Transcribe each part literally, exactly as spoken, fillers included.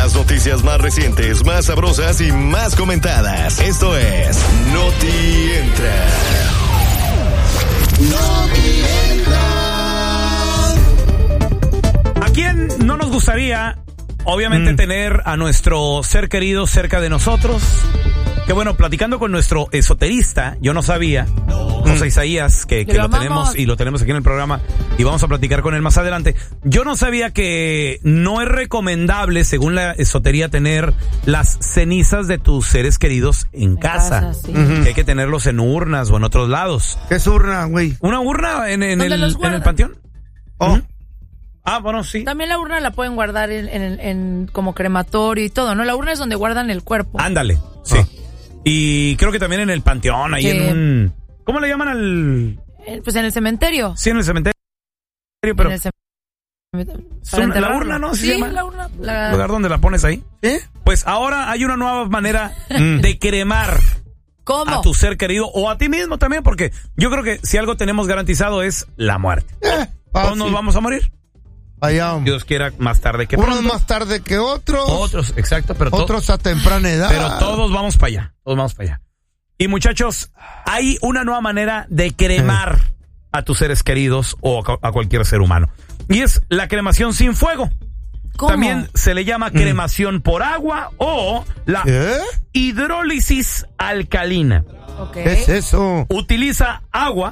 Las noticias más recientes, más sabrosas y más comentadas. Esto es Noti Entra. Noti Entra. ¿A quién no nos gustaría, obviamente, mm. tener a nuestro ser querido cerca de nosotros? Que bueno, platicando con nuestro esoterista, yo no sabía, José mm. Isaías, que, que lo, lo tenemos y lo tenemos aquí en el programa y vamos a platicar con él más adelante. Yo no sabía que no es recomendable, según la esotería, tener las cenizas de tus seres queridos en, en casa. casa sí. uh-huh. Que hay que tenerlos en urnas o en otros lados. ¿Qué es urna, güey? Una urna en, en, el, en el panteón. Oh. Uh-huh. Ah, bueno, sí. También la urna la pueden guardar en, en, en como crematorio y todo, ¿no? La urna es donde guardan el cuerpo. Ándale, sí. Oh. Y creo que también en el panteón, ahí sí. en un... ¿Cómo le llaman al...? Eh, pues en el cementerio. Sí, en el cementerio, pero... En el cementerio. Una, la urna, ¿no? Sí, la urna. La... ¿El lugar donde la pones ahí? ¿Eh? Pues ahora hay una nueva manera de cremar ¿Cómo? a tu ser querido o a ti mismo también, porque yo creo que si algo tenemos garantizado es la muerte. Eh, Todos nos vamos a morir. Allá. Dios quiera más tarde que Unos pronto. más tarde que otros. Otros, exacto. Pero otros to- a temprana edad. Pero todos vamos para allá. Todos vamos para allá. Y muchachos, hay una nueva manera de cremar eh. a tus seres queridos o a, a cualquier ser humano. Y es la cremación sin fuego. ¿Cómo? También se le llama cremación mm. por agua o la ¿Eh? hidrólisis alcalina. Okay. ¿Qué es eso? Utiliza agua,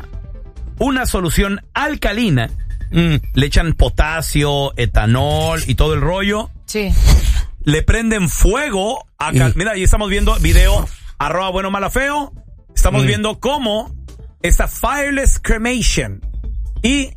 una solución alcalina. Mm, le echan potasio, etanol y todo el rollo. Sí. Le prenden fuego. A cal- Mira, ahí estamos viendo video arroba bueno mala feo. Estamos mm. viendo cómo esta fireless cremation y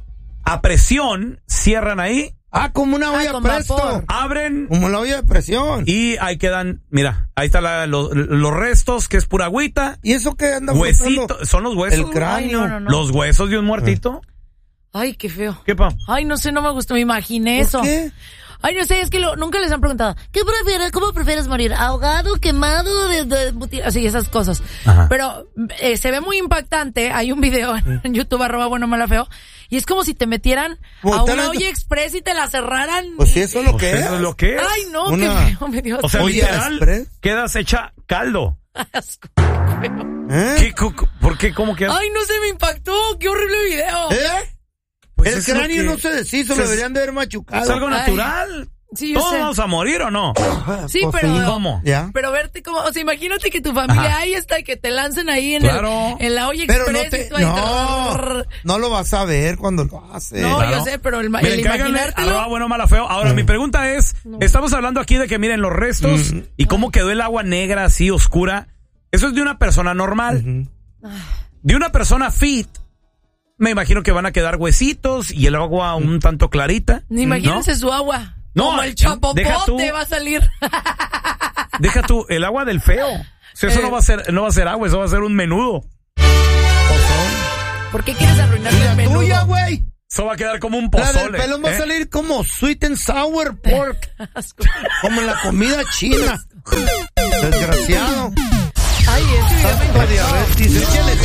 a presión cierran ahí. Ah, como una olla ah, presto. Vapor. Abren. Como la olla de presión. Y ahí quedan, mira, ahí están lo, los restos, que es pura agüita. ¿Y eso qué anda Huesito, son los huesos. El cráneo. Ay, no, no, no. Los huesos de un muertito. Ay, qué feo. ¿Qué pa? Ay, no sé, no me gustó, me imaginé eso. ¿Por qué? Ay, no sé, es que lo, nunca les han preguntado, ¿qué prefieres, cómo prefieres morir? ¿Ahogado, quemado, de, de, de así, esas cosas? Ajá. Pero eh, se ve muy impactante, hay un video en YouTube, arroba bueno mala feo, y es como si te metieran pues a una olla express y te la cerraran. Pues sí, eso es lo que pues es. Eso es lo que es. Ay, no, una... qué feo, me dio O sea, literal, express. Quedas hecha caldo. Asco, qué feo. ¿Eh? ¿Qué, ¿Por qué? ¿Cómo quedas? Ay, no sé, me impactó, qué horrible video. ¿Eh? Pues el cráneo no se deshizo, lo deberían de haber machucado. Es algo natural. Sí, ¿todos sé. vamos a morir o no? Sí, pues pero... sí. ¿Cómo? ¿Ya? Pero verte como... O sea, imagínate que tu familia Ajá. ahí está y que te lancen ahí en, claro. el, en la olla pero express no te, y tú ahí... No, no lo vas a ver cuando lo haces. No, claro. yo sé, pero el, miren, el imaginártelo... Arroba bueno, mala, feo. Ahora, mm. mi pregunta es... No. Estamos hablando aquí de que miren los restos mm. y cómo quedó el agua negra así, oscura. Eso es de una persona normal. Mm-hmm. De una persona fit... Me imagino que van a quedar huesitos y el agua un tanto clarita. Imagínense ¿no? su agua. No, como el chapopote va a salir. Deja tú, el agua del feo. O sea, eso eh. no va a ser, no va a ser agua, eso va a ser un menudo. ¿Por qué quieres arruinar el menudo? Tuya, güey. Eso va a quedar como un pozole. La del pelón va ¿eh? a salir como sweet and sour pork. Como en la comida china. Desgraciado. Ay, ese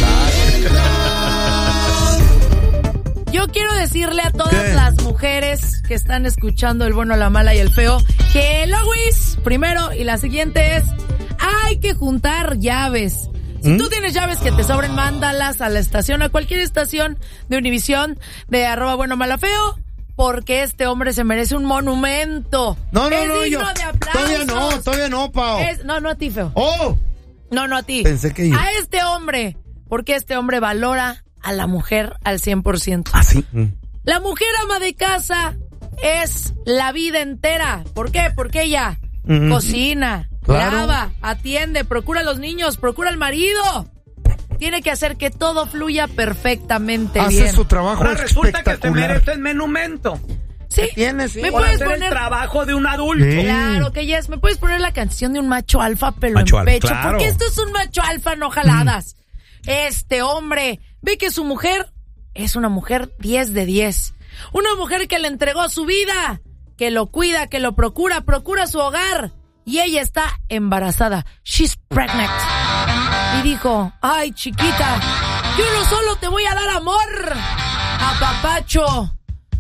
Yo quiero decirle a todas ¿Qué? las mujeres que están escuchando el bueno, la mala y el feo que el Luis, primero, y la siguiente es, hay que juntar llaves. Si ¿Mm? tú tienes llaves que te sobren, mándalas a la estación, a cualquier estación de Univisión, de arroba bueno, mala, feo, porque este hombre se merece un monumento. No, no, es no, digno yo. de aplausos. Todavía no, todavía no, Pao. Es, no, no a ti, feo. Oh. No, no a ti. Pensé que yo. A este hombre, porque este hombre valora a la mujer al cien por ciento. ¿Ah, sí? La mujer ama de casa es la vida entera. ¿Por qué? Porque ella mm-hmm. cocina, claro. lava, atiende, procura a los niños, procura al marido. Tiene que hacer que todo fluya perfectamente Hace bien. Hace su trabajo Ahora espectacular. Resulta que te mereces monumento. Sí. ¿Tienes? Sí. ¿Me Por puedes hacer poner el trabajo de un adulto? Sí. Claro que yes. ¿Me puedes poner la canción de un macho alfa pelo macho en pecho? Alfa, claro. Porque esto es un macho alfa, no jaladas. Mm. Este hombre ve que su mujer es una mujer diez de diez. Una mujer que le entregó su vida, que lo cuida, que lo procura, procura su hogar. Y ella está embarazada. She's pregnant. Y dijo, ay, chiquita, yo no solo te voy a dar amor, apapacho,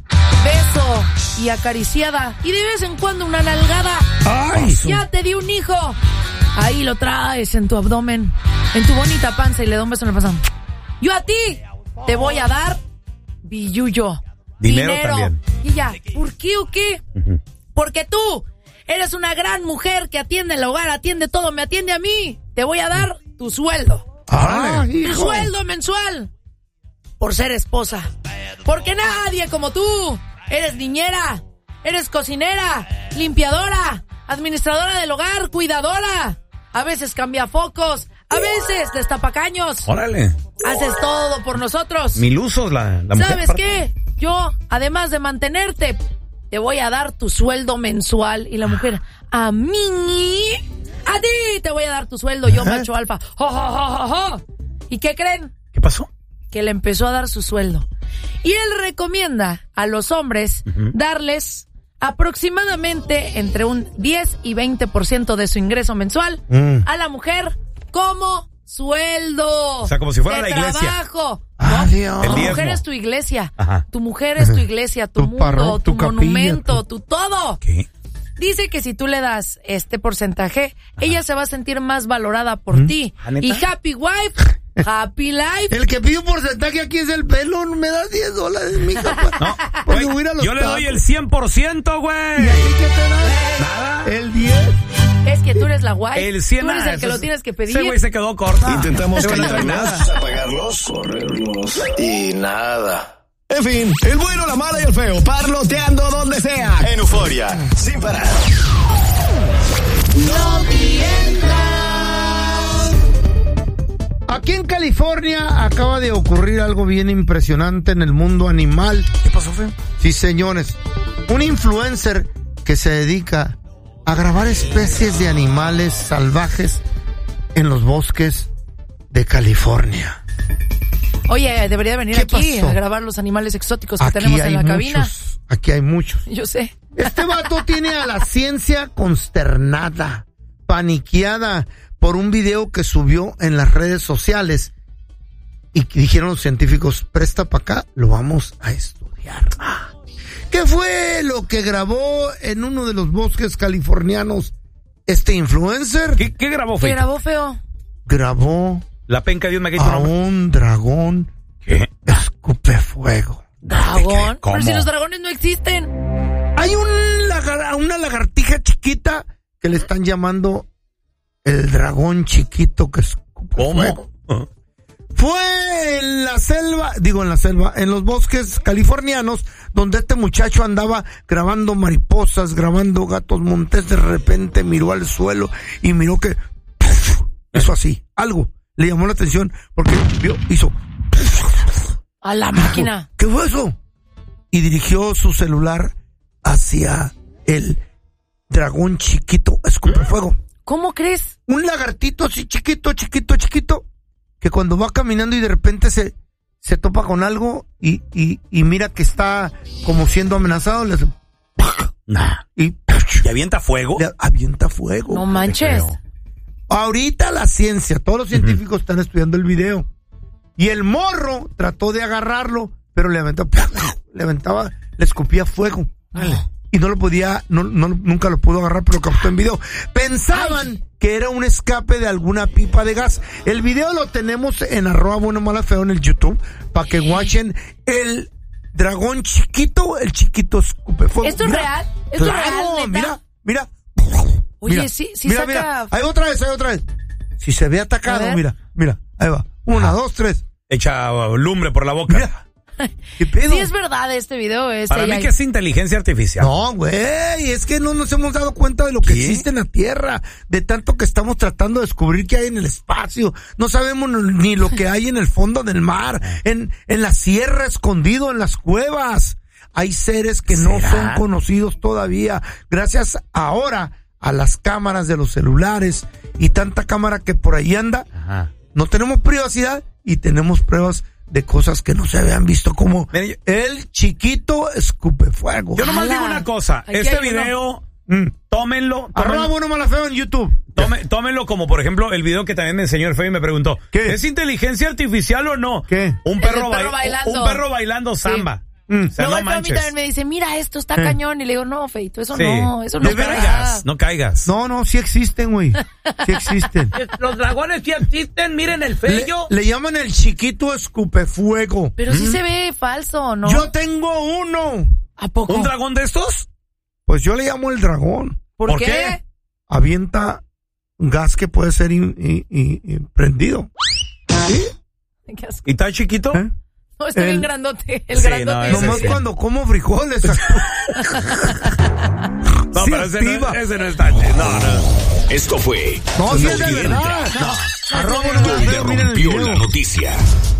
beso y acariciada y de vez en cuando una nalgada. ¡Ay! Ya te di un hijo. Ahí lo traes en tu abdomen, en tu bonita panza y le da un beso en el pasado. Yo a ti te voy a dar billullo. Dinero, dinero. También. Y ella, ¿por qué o qué? Uh-huh. Porque tú eres una gran mujer que atiende el hogar, atiende todo, me atiende a mí. Te voy a dar tu sueldo. Ah, tu hijo. sueldo mensual. Por ser esposa. Porque nadie como tú. Eres niñera, eres cocinera, limpiadora, administradora del hogar, cuidadora. A veces cambia focos, a veces destapacaños. Órale. Haces todo por nosotros. Mil usos la, la mujer. ¿Sabes qué? Yo, además de mantenerte, te voy a dar tu sueldo mensual. Y la mujer, a mí, a ti te voy a dar tu sueldo, yo macho alfa. ¡Jo, jo, jo, jo, jo! ¿Y qué creen? ¿Qué pasó? Que le empezó a dar su sueldo. Y él recomienda a los hombres uh-huh. darles aproximadamente entre un diez y veinte por ciento de su ingreso mensual mm. a la mujer como sueldo. O sea, como si fuera de la iglesia. Trabajo. Ah, ¿No? Tu mujer es tu iglesia. Ajá. Tu mujer es tu iglesia, tu, tu mundo, parro, tu, tu capilla, monumento, tu... tu todo. ¿Qué? Dice que si tú le das este porcentaje, ajá, ella se va a sentir más valorada por ¿Mm? ti. Y happy wife, happy life. El que pide un porcentaje aquí es el pelo. Me das diez dólares, mija. No, güey, yo le doy el cien por ciento, güey. ¿Y a ti qué te das? Nada. El diez. Es que tú eres la guay. El cien. Tú eres el que lo tienes que pedir. Ese güey se quedó corto. Intentamos callarlos, apagarlos, correrlos y nada. En fin, el bueno, la mala y el feo, parloteando donde sea. En Euforia, sin parar. No mientas. Aquí en California acaba de ocurrir algo bien impresionante en el mundo animal. ¿Qué pasó, feo? Sí, señores. Un influencer que se dedica a grabar especies de animales salvajes en los bosques de California. Oye, debería venir aquí pasó? a grabar los animales exóticos que aquí tenemos en la muchos, cabina. Aquí hay muchos. Yo sé. Este vato tiene a la ciencia consternada, paniqueada por un video que subió en las redes sociales. Y dijeron los científicos, presta para acá, lo vamos a estudiar. ¿Qué fue lo que grabó en uno de los bosques californianos este influencer? ¿Qué, qué grabó, feo? ¿Qué grabó, feo? Grabó la penca de un maguito. A un dragón que escupe fuego. ¿Dragón? Pero si los dragones no existen. Hay un lagar, una lagartija chiquita que le están llamando el dragón chiquito que escupe ¿Cómo? fuego. Uh-huh. Fue en la selva, digo en la selva, en los bosques californianos, donde este muchacho andaba grabando mariposas, grabando gatos montés. De repente miró al suelo y miró que ¡puf! Eso así, algo le llamó la atención porque vio, hizo a la máquina. ¿Qué fue eso? Y dirigió su celular hacia el dragón chiquito escupefuego. ¿Cómo crees? Un lagartito así chiquito, chiquito, chiquito, que cuando va caminando y de repente se, se topa con algo y, y, y mira que está como siendo amenazado, le hace nah. y, ¿Y avienta fuego? Le avienta fuego. No manches. Ahorita la ciencia, todos los científicos uh-huh. están estudiando el video. Y el morro trató de agarrarlo, pero le aventaba, le aventaba, le escupía fuego. Vale. Y no lo podía, no, no, nunca lo pudo agarrar, pero captó en video. Pensaban Ay. que era un escape de alguna pipa de gas. El video lo tenemos en arroba bueno mala feo en el YouTube, para que watchen el dragón chiquito, el chiquito escupe fuego. ¿Esto es mira, real? ¿Esto claro, es real, mira, mira. Oye, mira, sí, sí mira, saca... Mira, hay otra vez, hay otra vez. Si se ve atacado, mira, mira, ahí va. Una, ah. dos, tres. Echa lumbre por la boca. Mira. ¿Qué pedo? Sí es verdad este video. Este Para mí hay... que es inteligencia artificial. No, güey, es que no nos hemos dado cuenta de lo que ¿Qué? existe en la Tierra, de tanto que estamos tratando de descubrir qué hay en el espacio. No sabemos ni lo que hay en el fondo del mar, en, en la sierra escondido, en las cuevas. Hay seres que ¿Será? no son conocidos todavía. Gracias ahora a las cámaras de los celulares y tanta cámara que por ahí anda, Ajá. no tenemos privacidad y tenemos pruebas de cosas que no se habían visto, como Mira, el chiquito escupe fuego. Yo nomás digo una cosa, Aquí este video, mm. tómenlo. Arroba bueno mala feo en YouTube. Tome, tómenlo como, por ejemplo, el video que también me enseñó el feo y me preguntó, ¿Qué? ¿es inteligencia artificial o no? ¿Qué? Un perro, perro ba- bailando. Un perro bailando samba. Sí. Mm, o sea, Luego no el feo a mí manches. también me dice, mira, esto está Eh. cañón. Y le digo, no, feito, eso Sí. no, eso no no caigas, no caigas. No, no, sí existen, güey. Sí existen. Los dragones sí existen, miren el Le, fello. le llaman el chiquito escupefuego. Pero sí se ve falso, ¿no? Yo tengo uno. ¿A poco? ¿Un dragón de estos? Pues yo le llamo el dragón. ¿Por, ¿Por qué? qué? Avienta gas que puede ser in- in- in- in- prendido. ¿Sí? Qué asco. ¿Y tan chiquito? ¿Eh? No, está El- bien grandote. El Sí, grandote. no, ese ese Nomás sí. cuando como frijoles. No, Sí pero ese activa. no, ese no está. No, no. Esto fue No, sí es de Notientra, verdad. No, no, Arroba no, una donde mujer, miren el rompió video. la noticia.